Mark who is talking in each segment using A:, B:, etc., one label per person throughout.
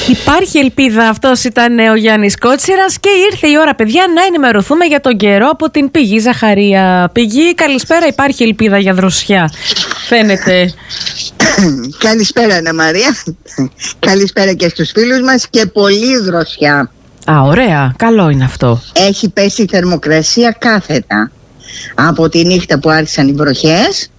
A: Υπάρχει ελπίδα, αυτός ήταν ο Γιάννης Κότσιρας και ήρθε η ώρα, παιδιά, να ενημερωθούμε για τον καιρό από την Πηγή Ζαχαρία. Πηγή, καλησπέρα, υπάρχει ελπίδα για δροσιά, φαίνεται.
B: Καλησπέρα, Αννα Μαρία. Καλησπέρα και στους φίλους μας και πολύ δροσιά.
A: Α, ωραία, καλό είναι αυτό.
B: Έχει πέσει η θερμοκρασία κάθετα από τη νύχτα που άρχισαν οι βροχές.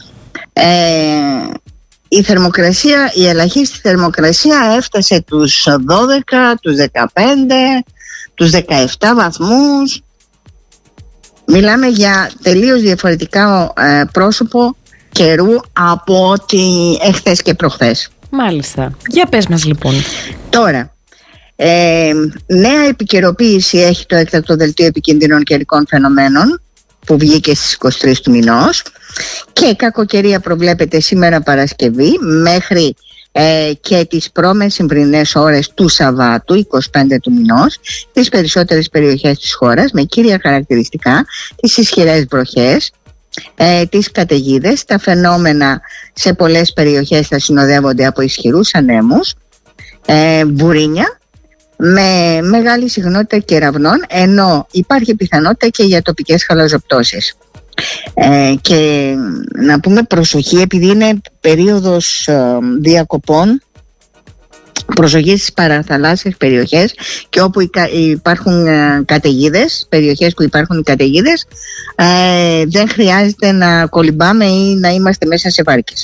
B: Η θερμοκρασία, η ελαχίστη θερμοκρασία έφτασε τους 12, τους 15, τους 17 βαθμούς. Μιλάμε για τελείως διαφορετικά πρόσωπο καιρού από ό,τι εχθές και προχθές.
A: Μάλιστα. Για πες μας λοιπόν.
B: Τώρα, νέα επικαιροποίηση έχει το έκτακτο δελτίο επικίνδυνων καιρικών φαινομένων που βγήκε στις 23 του μηνός και κακοκαιρία προβλέπεται σήμερα Παρασκευή μέχρι και τις προμεσημβρινές ώρες του Σαββάτου 25 του μηνός στις περισσότερες περιοχές της χώρας, με κύρια χαρακτηριστικά τις ισχυρές βροχές, τις καταιγίδες. Τα φαινόμενα σε πολλές περιοχές θα συνοδεύονται από ισχυρούς ανέμους, μπουρίνια με μεγάλη συχνότητα κεραυνών, ενώ υπάρχει πιθανότητα και για τοπικές χαλαζοπτώσεις. Και να πούμε προσοχή, επειδή είναι περίοδος διακοπών, προσοχή στις παραθαλάσσιες περιοχές και όπου υπάρχουν καταιγίδες, περιοχές που υπάρχουν καταιγίδες, δεν χρειάζεται να κολυμπάμε ή να είμαστε μέσα σε βάρκες.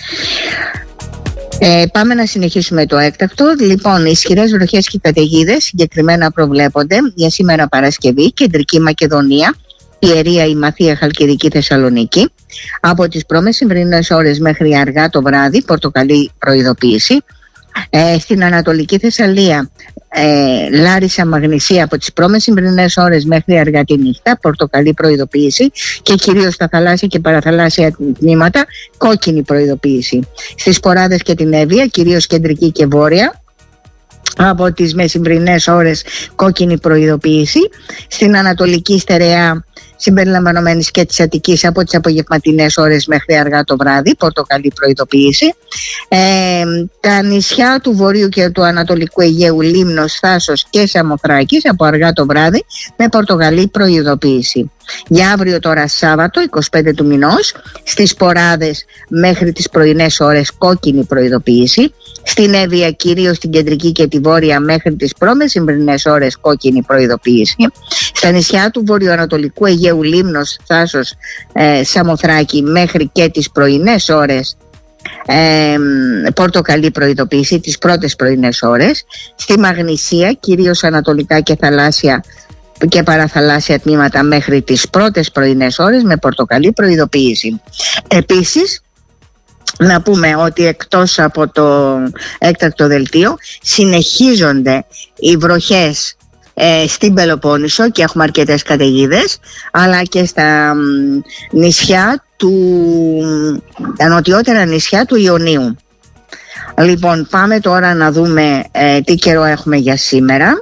B: Πάμε να συνεχίσουμε το έκτακτο. Λοιπόν, ισχυρές βροχές και καταιγίδες συγκεκριμένα προβλέπονται για σήμερα Παρασκευή, Κεντρική Μακεδονία, Πιερία, Ημαθία, Χαλκιδική, Θεσσαλονίκη. Από τις προμεσημβρινές ώρες μέχρι αργά το βράδυ, πορτοκαλί προειδοποίηση. Στην Ανατολική Θεσσαλία, Λάρισα, Μαγνησία, από τις προμεσημβρινές ώρες μέχρι αργά τη νύχτα, πορτοκαλί προειδοποίηση και κυρίως στα θαλάσσια και παραθαλάσσια τμήματα, κόκκινη προειδοποίηση. Στις Ποράδες και την Εύβοια, κυρίως κεντρική και βόρεια, από τις μεσημβρινές ώρες κόκκινη προειδοποίηση. Στην Ανατολική Στερεά, συμπεριλαμβανομένης και της Αττικής, από τις απογευματινές ώρες μέχρι αργά το βράδυ, πορτοκαλί προειδοποίηση. Τα νησιά του Βορείου και του Ανατολικού Αιγαίου, Λίμνος, Θάσος και Σαμοθράκης, από αργά το βράδυ με πορτοκαλί προειδοποίηση. Για αύριο τώρα Σάββατο 25 του μηνός, στις Ποράδες μέχρι τις πρωινές ώρες κόκκινη προειδοποίηση. Στην Εύβοια, κυρίως στην κεντρική και τη βόρεια, μέχρι τις προμεσημβρινές ώρες κόκκινη προειδοποίηση. Στα νησιά του βορειοανατολικού Αιγαίου, Λίμνος, Θάσος, Σαμοθράκη, μέχρι και τις πρωινές ώρες πορτοκαλί προειδοποίηση, τις πρώτες πρωινές ώρες. Στη Μαγνησία, κυρίως ανατολικά και θαλάσσια και παραθαλάσσια τμήματα, μέχρι τις πρώτες πρωινές ώρες με πορτοκαλί προειδοποίηση. Επίσης, να πούμε ότι εκτός από το έκτακτο δελτίο συνεχίζονται οι βροχές στην Πελοπόννησο και έχουμε αρκετές καταιγίδες, αλλά και στα νησιά τα νοτιότερα νησιά του Ιωνίου. Λοιπόν, πάμε τώρα να δούμε τι καιρό έχουμε για σήμερα.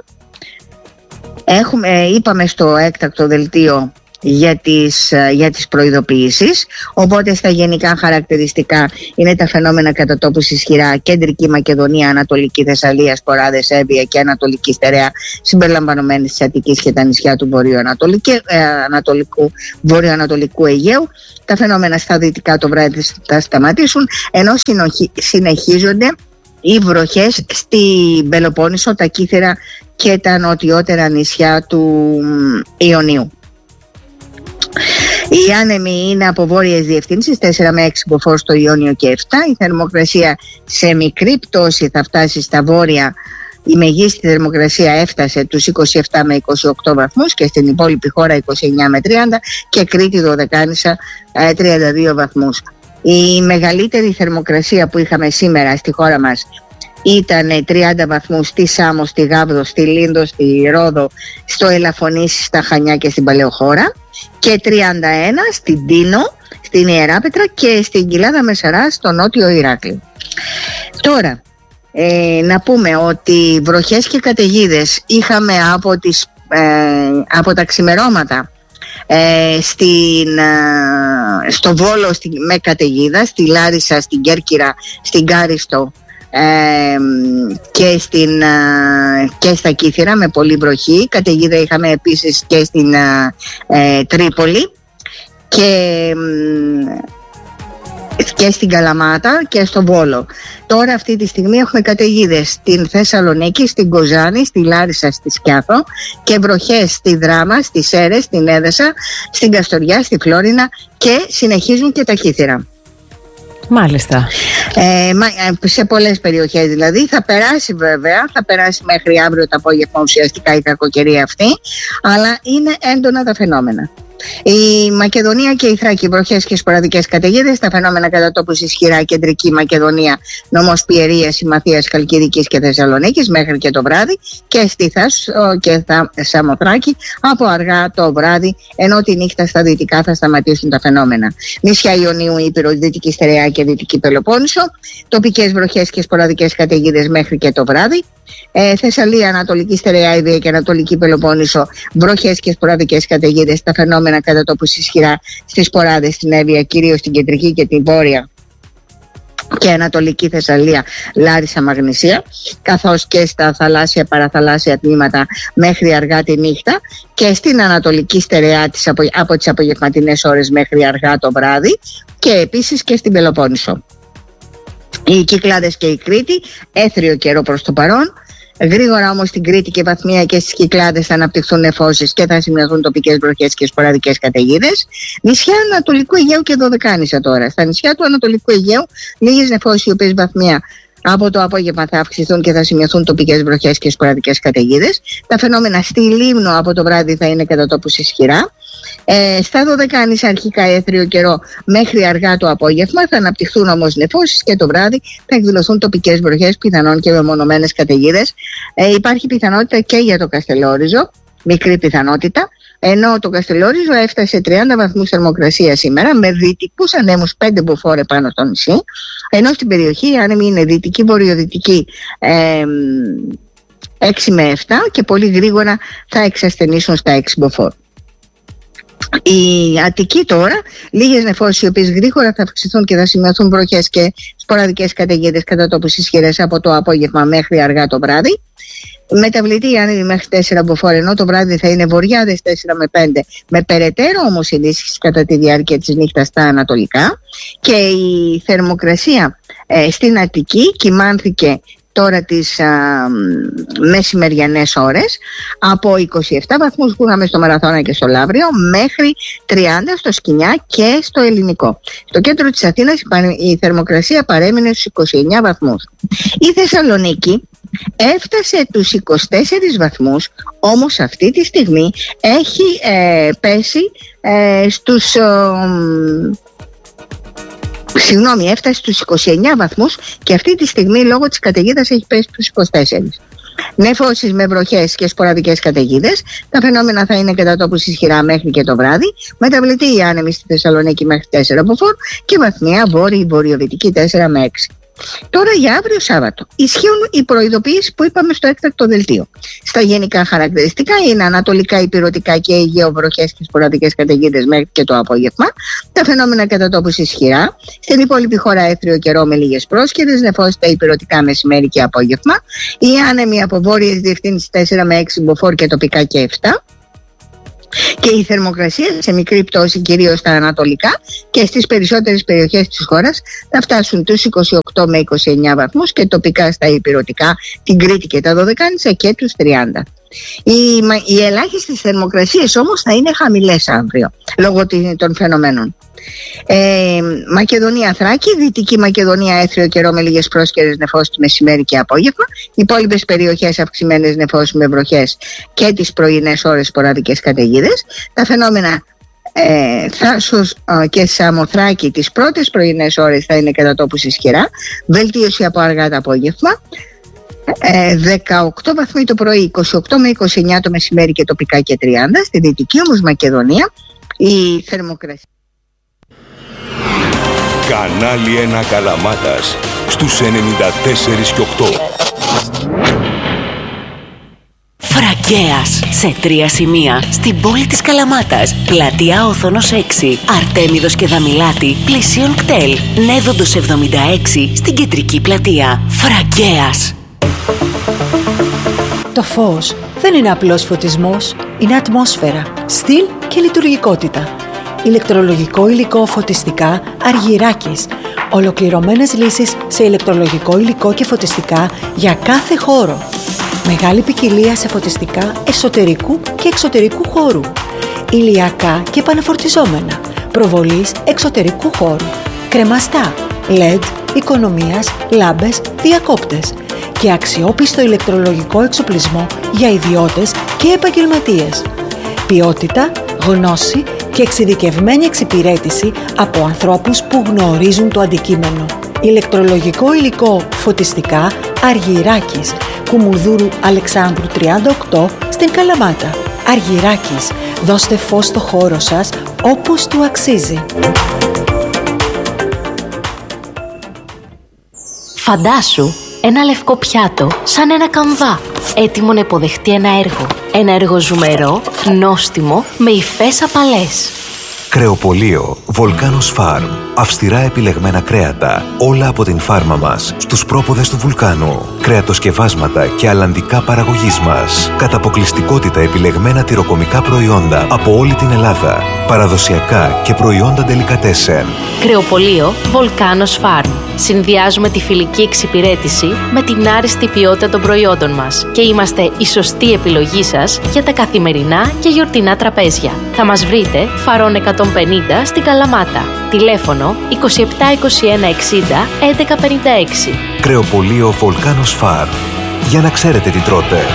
B: Είπαμε στο έκτακτο δελτίο για τις προειδοποιήσεις, οπότε στα γενικά χαρακτηριστικά είναι τα φαινόμενα κατά τόπους ισχυρά: Κεντρική Μακεδονία, Ανατολική Θεσσαλία, Ποράδες, Εύβοια και Ανατολική Στερεά, συμπεριλαμβανομένης της Αττικής και τα νησιά του βορειοανατολικού Αιγαίου. Τα φαινόμενα στα δυτικά το βράδυ θα σταματήσουν, ενώ συνεχίζονται οι βροχές στην Πελοπόννησο, τα Κύθυρα και τα νοτιότερα νησιά του Ιωνίου. Οι άνεμοι είναι από βόρειες διευθύνσεις, 4 με 6 μποφόρ στο Ιόνιο και 7. Η θερμοκρασία σε μικρή πτώση θα φτάσει στα βόρεια. Η μεγίστη θερμοκρασία έφτασε τους 27 με 28 βαθμούς και στην υπόλοιπη χώρα 29 με 30 και Κρήτη Δωδεκάνησα 32 βαθμούς. Η μεγαλύτερη θερμοκρασία που είχαμε σήμερα στη χώρα μας ήταν 30 βαθμούς στη Σάμο, στη Γάβδο, στη Λίνδο, στη Ρόδο, στο Ελαφωνήσι, στα Χανιά και στην Παλαιοχώρα, και 31 στην Τίνο, στην Ιεράπετρα και στην Κοιλάδα Μεσαρά στο νότιο Ηράκλειο. Τώρα, να πούμε ότι βροχές και καταιγίδες είχαμε από τα ξημερώματα στο Βόλο με καταιγίδα, στη Λάρισα, στην Κέρκυρα, στην Κάριστο, και στα Κύθυρα με πολύ βροχή. Καταιγίδα είχαμε επίσης και στην Τρίπολη και στην Καλαμάτα και στο Βόλο. Τώρα αυτή τη στιγμή έχουμε καταιγίδες στην Θεσσαλονίκη, στην Κοζάνη, στη Λάρισα, στη Σκιάθο και βροχές στη Δράμα, στη Σέρρες, στην Έδεσα, στην Καστοριά, στη Φλόρινα και συνεχίζουν και τα Κύθυρα.
A: Μάλιστα.
B: Σε πολλές περιοχές δηλαδή. Θα περάσει βέβαια, θα περάσει μέχρι αύριο το απόγευμα ουσιαστικά η κακοκαιρία αυτή, αλλά είναι έντονα τα φαινόμενα. Η Μακεδονία και η Θράκη, βροχές και σποραδικές καταιγίδες. Τα φαινόμενα κατά τόπους ισχυρά κεντρική Μακεδονία, νομός Πιερίας, Συμμαθίας, Χαλκιδικής και Θεσσαλονίκης μέχρι και το βράδυ, και στη Θάσο και Σαμοθράκη από αργά το βράδυ, ενώ τη νύχτα στα δυτικά θα σταματήσουν τα φαινόμενα. Νησιά Ιωνίου, Ήπειρο, Δυτική Στερεά και Δυτική Πελοπόννησο, τοπικές βροχές και σποραδικές καταιγίδες μέχρι και το βράδυ. Θεσσαλία, Ανατολική Στερεά, Ιδία και Ανατολική Πελοπόννησο, βροχές και σποραδικές καταιγίδες. Τα φαινόμενα κατά τόπους ισχυρά στις Ποράδες, στην Εύβοια, κυρίως στην κεντρική και την βόρεια και Ανατολική Θεσσαλία, Λάρισα, Μαγνησία, καθώς και στα θαλάσσια παραθαλάσσια τμήματα μέχρι αργά τη νύχτα και στην Ανατολική Στερεά από τις απογευματινές ώρες μέχρι αργά το βράδυ και επίσης και στην Πελοπόννησο. Οι Κυκλάδες και η Κρήτη, έθριο καιρό προς το παρόν. Γρήγορα όμως στην Κρήτη και Βαθμία και στις Κυκλάδες θα αναπτυχθούν νεφώσεις και θα σημειωθούν τοπικές βροχές και σποραδικές καταιγίδες. Νησιά Ανατολικού Αιγαίου και Δωδεκάνησα τώρα. Στα νησιά του Ανατολικού Αιγαίου λίγες νεφώσεις, οι οποίες Βαθμία από το απόγευμα θα αυξηθούν και θα σημειωθούν τοπικές βροχές και σποραδικές καταιγίδες. Τα φαινόμενα στη Λίμνο από το βράδυ θα είναι κατά τόπους ισχυρά. Στα Δωδεκάνησα αρχικά έθριο καιρό μέχρι αργά το απόγευμα. Θα αναπτυχθούν όμως νεφώσεις και το βράδυ θα εκδηλωθούν τοπικές βροχές, πιθανόν και μεμονωμένες καταιγίδες. Υπάρχει πιθανότητα και για το Καστελόριζο, μικρή πιθανότητα. Ενώ το Καστελόριζο έφτασε 30 βαθμούς θερμοκρασία σήμερα με δυτικούς ανέμους 5 μποφόρ πάνω στο νησί. Ενώ στην περιοχή οι άνεμοι είναι δυτική, βορειοδυτική 6 με 7 και πολύ γρήγορα θα εξασθενήσουν στα 6 μποφόρ. Η Αττική τώρα, λίγες νεφώσεις οι οποίες γρήγορα θα αυξηθούν και θα σημειωθούν βροχές και σποραδικές καταιγίδες κατά τόπους ισχυρές από το απόγευμα μέχρι αργά το βράδυ. Μεταβλητή άνεμοι μέχρι 4 μποφόρ, ενώ το βράδυ θα είναι βοριάδες 4 με 5, με περαιτέρω όμως ενίσχυση κατά τη διάρκεια της νύχτας στα ανατολικά. Και η θερμοκρασία στην Αττική κυμάνθηκε τώρα τις μεσημεριανές ώρες από 27 βαθμούς που είχαμε στο Μαραθώνα και στο Λαύριο μέχρι 30 στο Σκινιά και στο Ελληνικό. Στο κέντρο της Αθήνας η θερμοκρασία παρέμεινε στους 29 βαθμούς. Η Θεσσαλονίκη έφτασε τους 24 βαθμούς, όμως αυτή τη στιγμή έχει πέσει στους... έφτασε στους 29 βαθμούς και αυτή τη στιγμή λόγω της καταιγίδας έχει πέσει στους 24. Νεφώσεις με βροχές και σποραδικές καταιγίδες. Τα φαινόμενα θα είναι κατά τόπους ισχυρά μέχρι και το βράδυ. Μεταβλητή η άνεμη στη Θεσσαλονίκη μέχρι 4 μποφόρ και Βαθμία βορειοδυτική 4 με 6. Τώρα για αύριο Σάββατο ισχύουν οι προειδοποιήσεις που είπαμε στο έκτακτο δελτίο. Στα γενικά χαρακτηριστικά είναι ανατολικά, υπηρετικά και αιγαίο βροχές και σποραδικές καταιγίδες μέχρι και το απόγευμα. Τα φαινόμενα κατά τόπους ισχυρά. Στην υπόλοιπη χώρα έθριο καιρό με λίγες πρόσχερες, νεφώσεις τα υπηρετικά μεσημέρι και απόγευμα. Οι άνεμοι από βόρειες διευθύνσεις 4 με 6 μποφόρ και τοπικά και 7. Και η θερμοκρασία σε μικρή πτώση κυρίως στα ανατολικά και στις περισσότερες περιοχές της χώρας θα φτάσουν τους 28 με 29 βαθμούς και τοπικά στα υπηρετικά, την Κρήτη και τα Δωδεκάνησα και τους 30. Οι ελάχιστες θερμοκρασίες όμως θα είναι χαμηλές αύριο λόγω των φαινομένων. Μακεδονία Θράκη, Δυτική Μακεδονία έθριο καιρό με λίγες πρόσχερες νεφώσεις μεσημέρι και απόγευμα. Οι υπόλοιπες περιοχές αυξημένες νεφώσεις με βροχές και τις πρωινές ώρες σποραδικές καταιγίδες. Τα φαινόμενα Θάσος και Σαμοθράκη τις πρώτες πρωινές ώρες θα είναι κατά τόπους ισχυρά. Βελτίωση από αργά το απόγευμα. 18 βαθμοί το πρωί, 28 με 29 το μεσημέρι και τοπικά και 30. Στη Δυτική όμως Μακεδονία η θερμοκρασία.
C: Κανάλι 1 Καλαμάτας στους 94 και 8.
D: Φραγκέας, σε 3 σημεία, στην πόλη της Καλαμάτας. Πλατεία Όθωνος 6, Αρτέμιδος και Δαμιλάτη, πλησίον κτέλ. Νέδοντος 76, στην κεντρική πλατεία. Φραγκέας.
E: Το φως δεν είναι απλός φωτισμός, είναι ατμόσφαιρα, στυλ και λειτουργικότητα. Ηλεκτρολογικό υλικό φωτιστικά Αργυράκης. Ολοκληρωμένες λύσεις σε ηλεκτρολογικό υλικό και φωτιστικά για κάθε χώρο. Μεγάλη ποικιλία σε φωτιστικά εσωτερικού και εξωτερικού χώρου. Ηλιακά και επαναφορτιζόμενα. Προβολής εξωτερικού χώρου. Κρεμαστά, LED, οικονομίας, λάμπες, διακόπτες. Και αξιόπιστο ηλεκτρολογικό εξοπλισμό για ιδιώτες και επαγγελματίες. Ποιότητα, γνώση και εξειδικευμένη εξυπηρέτηση από ανθρώπους που γνωρίζουν το αντικείμενο. Ηλεκτρολογικό υλικό φωτιστικά Αργυράκης, Κουμουνδούρου Αλεξάνδρου 38 στην Καλαμάτα. Αργυράκης, δώστε φως στο χώρο σας όπως του αξίζει.
F: Φαντάσου ένα λευκό πιάτο σαν ένα καμβά, έτοιμο να υποδεχτεί ένα έργο. Ένα έργο ζουμερό, νόστιμο, με υφές απαλές.
G: Κρεοπωλείο Volcanos Farm. Αυστηρά επιλεγμένα κρέατα, όλα από την φάρμα μας, στους πρόποδες του βουλκάνου. Κρεατοσκευάσματα και αλλαντικά παραγωγής μας. Κατά αποκλειστικότητα επιλεγμένα τυροκομικά προϊόντα από όλη την Ελλάδα. Παραδοσιακά και προϊόντα ντελικατέσεν.
F: Κρεοπωλείο Volcanos Farm. Συνδυάζουμε τη φιλική εξυπηρέτηση με την άριστη ποιότητα των προϊόντων μας και είμαστε η σωστή επιλογή σας για τα καθημερινά και γιορτινά τραπέζια. Θα μας βρείτε Φαρών 150 στην Καλαμάτα. Τηλέφωνο 27 21 60 11 56.
G: Κρεοπωλείο Volcanos Farm. Για να ξέρετε τι τρώτε.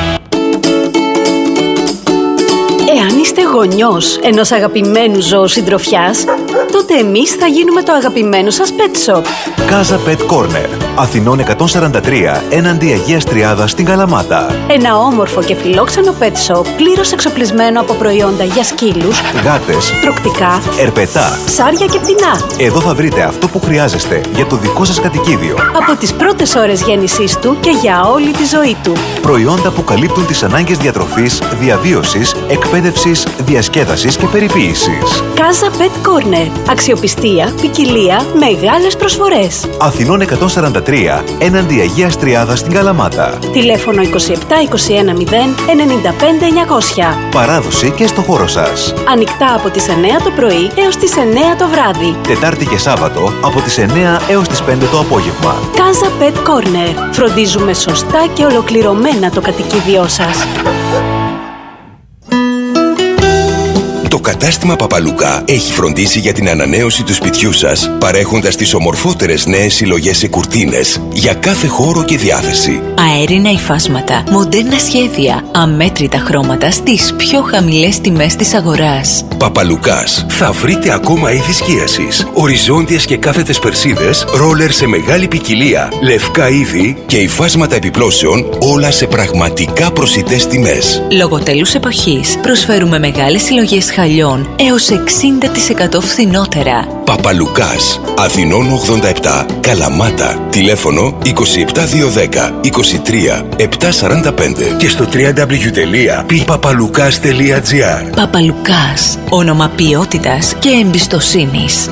H: Εάν είστε γονιός ενός αγαπημένου ζώου συντροφιάς, τότε εμείς θα γίνουμε το αγαπημένο σας pet shop.
G: Casa Pet Corner. Αθηνών 143, έναντι Αγίας Τριάδας στην Καλαμάτα.
H: Ένα όμορφο και φιλόξενο pet shop, πλήρως εξοπλισμένο από προϊόντα για σκύλους,
G: γάτες,
H: τρωκτικά,
G: ερπετά,
H: ψάρια και πτηνά.
G: Εδώ θα βρείτε αυτό που χρειάζεστε για το δικό σας κατοικίδιο.
H: Από τις πρώτες ώρες γέννησής του και για όλη τη ζωή του.
G: Προϊόντα που καλύπτουν τις ανάγκες διατροφής, διαβίωσης, εκπαίδευσης, διασκέδασης και περιποίησης.
H: Casa Pet Corner. Αξιοπιστία, ποικιλία, μεγάλες προσφορές.
G: Αθηνών 143, έναντι Αγίας Τριάδας στην Καλαμάτα.
H: Τηλέφωνο 27 21 0 95 900.
G: Παράδοση και στο χώρο σας.
H: Ανοιχτά από τις 9 το πρωί έως τις 9 το βράδυ.
G: Τετάρτη και Σάββατο από τις 9 έως τις 5 το απόγευμα.
H: Casa Pet Corner. Φροντίζουμε σωστά και ολοκληρωμένα το κατοικίδιό σας.
C: Το κατάστημα Παπαλουκά έχει φροντίσει για την ανανέωση του σπιτιού σας, παρέχοντας τις ομορφότερες νέες συλλογές σε κουρτίνες για κάθε χώρο και διάθεση.
D: Αέρινα υφάσματα, μοντέρνα σχέδια, αμέτρητα χρώματα στις πιο χαμηλές τιμές της αγοράς.
C: Παπαλουκάς. Θα βρείτε ακόμα είδη σκίασης, οριζόντιες και κάθετες περσίδες, ρόλερ σε μεγάλη ποικιλία, λευκά είδη και υφάσματα επιπλώσεων, όλα σε πραγματικά προσιτές τιμές.
D: Λόγω τέλους εποχής προσφέρουμε μεγάλες συλλογές χαλιών έως 60% φθηνότερα.
C: Παπαλουκάς. Αθηνών 87, Καλαμάτα. Τηλέφωνο 27210 23 745 και στο www.papalukas.gr.
D: Παπαλουκάς. Όνομα ποιότητας και εμπιστοσύνης.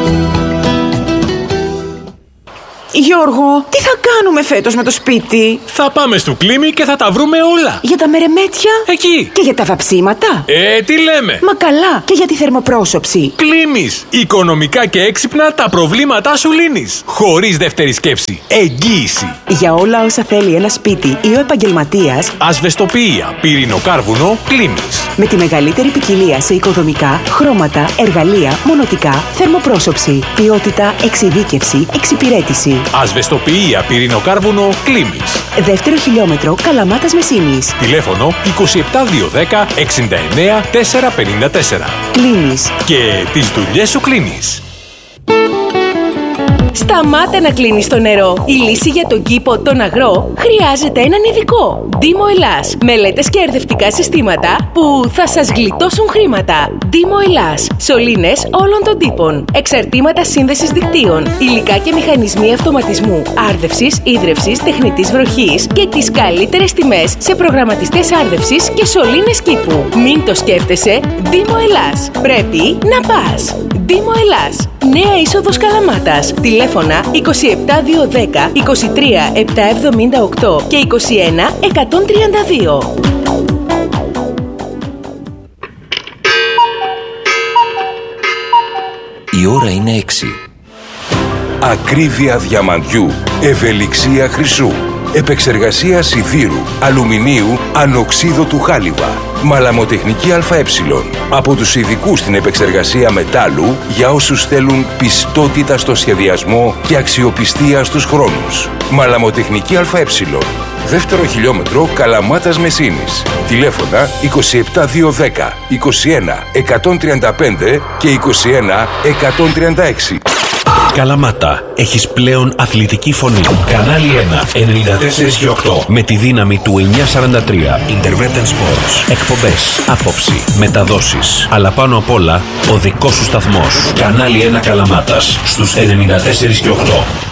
I: Γιώργο, τι θα κάνουμε φέτος με το σπίτι?
J: Θα πάμε στο Κλίμι και θα τα βρούμε όλα.
I: Για τα μερεμέτια?
J: Εκεί.
I: Και για τα βαψίματα?
J: Τι λέμε?
I: Μα καλά, και για τη θερμοπρόσωψη.
J: Κλίμις. Οικονομικά και έξυπνα τα προβλήματά σου λύνεις. Χωρίς δεύτερη σκέψη. Εγγύηση.
I: Για όλα όσα θέλει ένα σπίτι ή ο επαγγελματίας,
J: ασβεστοποιία, πυρηνοκάρβουνο, Κλίμις.
I: Με τη μεγαλύτερη ποικιλία σε οικοδομικά, χρώματα, εργαλεία, μονοτικά, θερμοπρόσωψη, ποιότητα, εξειδίκευση, εξυπηρέτηση.
J: Ασβεστοποιία, πυρηνοκάρβουνο, Κλίμις.
I: Δεύτερο χιλιόμετρο, Καλαμάτας Μεσίνης.
J: Τηλέφωνο 27210 69 454.
I: Κλίμις.
J: Και τις δουλειές σου κλείνεις.
K: Σταμάτα να κλείνεις το νερό. Η λύση για τον κήπο, τον αγρό, χρειάζεται έναν ειδικό. Δήμο Ελλάς. Μελέτες και ερδευτικά συστήματα που θα σας γλιτώσουν χρήματα. Δήμο Ελλάς. Σωλήνες όλων των τύπων. Εξαρτήματα σύνδεσης δικτύων. Υλικά και μηχανισμοί αυτοματισμού. Άρδευσης, ίδρευσης, τεχνητής βροχής και τις καλύτερες τιμές σε προγραμματιστές άρδευσης και σωλήνες κήπου. Μην το σκέφτεσαι. Δήμο Ελλάς. Πρέπει να πας. Δήμο Ελλάς. Νέα είσοδος Καλαμάτας. Τηλέφωνα 27210 23 778 και 21 132.
C: Η ώρα είναι 6. Ακρίβεια διαμαντιού, ευελιξία χρυσού, επεξεργασία σιδήρου, αλουμινίου, ανοξίδωτου χάλιβα, μαλαμοτεχνική ΑΕ. Από τους ειδικούς στην επεξεργασία μετάλλου για όσους θέλουν πιστότητα στο σχεδιασμό και αξιοπιστία στους χρόνους. Μαλαμοτεχνική ΑΕ. Δεύτερο χιλιόμετρο Καλαμάτας Μεσίνης. Τηλέφωνα 27210 21 135 και 21 136.
L: Καλαμάτα, έχεις πλέον αθλητική φωνή. Κανάλι 1, 94 και 8. Με τη δύναμη του 943. Intervention Sports. Εκπομπές, άποψη, μεταδόσεις. Αλλά πάνω απ' όλα, ο δικός σου σταθμός. Κανάλι 1 Καλαμάτας, στους 94 και 8.